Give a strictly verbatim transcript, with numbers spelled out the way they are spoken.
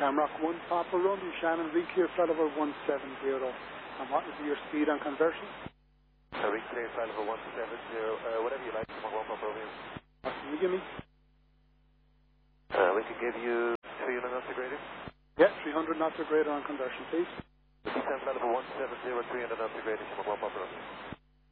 Shamrock one, Papa Romeo, Shannon, V Q, flight over one seven zero. And what is your speed on conversion? Uh, reach clear, flight over one seven zero, uh, whatever you like, one one Papa Romeo. What can you give me? Uh, we can give you three hundred knots of grading. Yeah, three hundred knots or greater on conversion, please. Descend flight over one seven zero, three hundred knots of grading, one one Papa Romeo.